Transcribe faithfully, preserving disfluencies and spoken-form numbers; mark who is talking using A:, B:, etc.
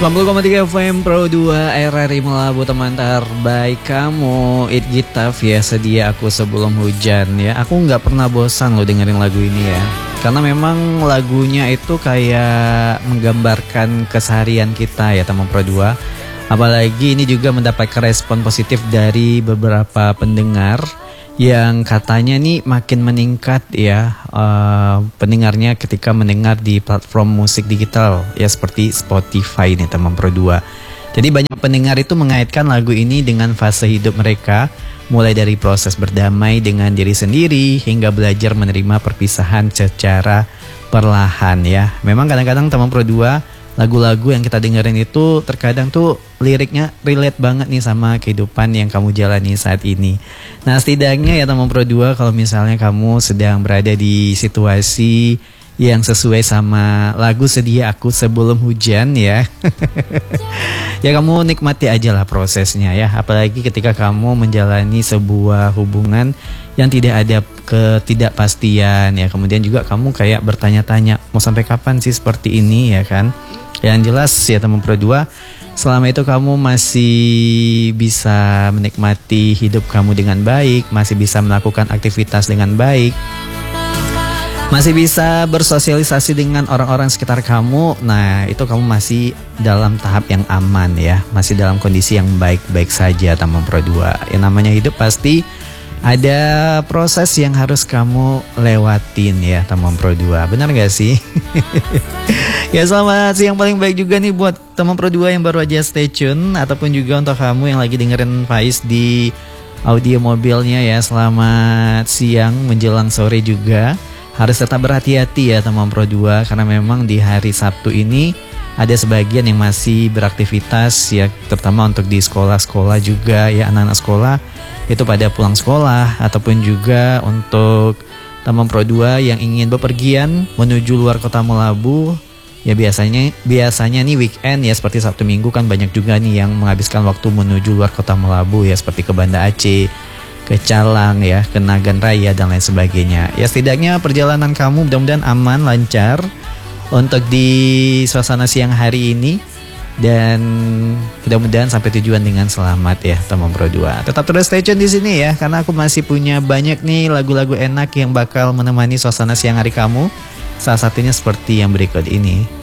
A: sembilan puluh koma tiga F M Pro dua R R I Melabu, teman terbaik kamu. It Gitaf ya, sedia aku sebelum hujan ya. Aku gak pernah bosan loh dengerin lagu ini ya, karena memang lagunya itu kayak menggambarkan keseharian kita ya teman Pro dua. Apalagi ini juga mendapatkan respon positif dari beberapa pendengar yang katanya nih makin meningkat ya uh, pendengarnya ketika mendengar di platform musik digital ya seperti Spotify nih teman Pro dua. Jadi banyak pendengar itu mengaitkan lagu ini dengan fase hidup mereka, mulai dari proses berdamai dengan diri sendiri hingga belajar menerima perpisahan secara perlahan ya. Memang kadang-kadang teman Pro dua, lagu-lagu yang kita dengerin itu terkadang tuh liriknya relate banget nih sama kehidupan yang kamu jalani saat ini. Nah setidaknya ya teman Pro dua, kalau misalnya kamu sedang berada di situasi yang sesuai sama lagu Sedia Aku Sebelum Hujan ya ya kamu nikmati aja lah prosesnya ya. Apalagi ketika kamu menjalani sebuah hubungan yang tidak ada ketidakpastian ya. Kemudian juga kamu kayak bertanya-tanya, mau sampai kapan sih seperti ini ya kan. Yang jelas ya teman Pro dua, selama itu kamu masih bisa menikmati hidup kamu dengan baik, masih bisa melakukan aktivitas dengan baik, masih bisa bersosialisasi dengan orang-orang sekitar kamu, nah itu kamu masih dalam tahap yang aman ya, masih dalam kondisi yang baik-baik saja teman Pro dua. Yang namanya hidup pasti ada proses yang harus kamu lewatin ya teman Pro dua, benar gak sih? Ya selamat siang paling baik juga nih buat teman Pro dua yang baru aja stay tune, ataupun juga untuk kamu yang lagi dengerin Faiz di audio mobilnya ya. Selamat siang menjelang sore juga. Harus tetap berhati-hati ya teman Pro dua, karena memang di hari Sabtu ini ada sebagian yang masih beraktivitas ya, terutama untuk di sekolah-sekolah juga ya, anak-anak sekolah itu pada pulang sekolah, ataupun juga untuk teman Pro dua yang ingin bepergian menuju luar kota Melabu ya. Biasanya biasanya nih weekend ya, seperti Sabtu Minggu kan banyak juga nih yang menghabiskan waktu menuju luar kota Melabu ya, seperti ke Banda Aceh, ke Calang ya, ke Nagan Raya dan lain sebagainya. Ya setidaknya perjalanan kamu mudah-mudahan aman, lancar untuk di suasana siang hari ini, dan mudah-mudahan sampai tujuan dengan selamat ya teman Pro dua. Tetap terus stay tune di sini ya, karena aku masih punya banyak nih lagu-lagu enak yang bakal menemani suasana siang hari kamu. Salah satunya seperti yang berikut ini.